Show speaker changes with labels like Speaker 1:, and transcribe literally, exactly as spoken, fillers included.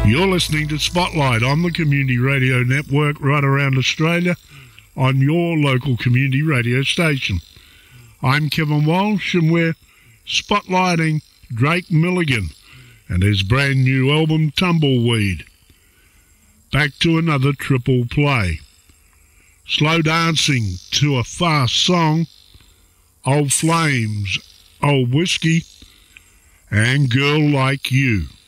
Speaker 1: You're listening to Spotlight on the Community Radio Network right around Australia on your local community radio station. I'm Kevin Walsh and we're spotlighting Drake Milligan and his brand new album Tumbleweed. Back to another triple play. Slow dancing to a fast song, Old Flames, Old Whiskey, and Girl Like You.